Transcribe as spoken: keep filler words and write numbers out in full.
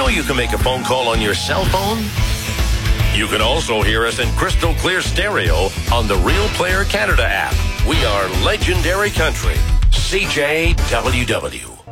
know you can make a phone call on your cell phone? You can also hear us in crystal clear stereo on the Real Player Canada app. We are Legendary Country. C J W W.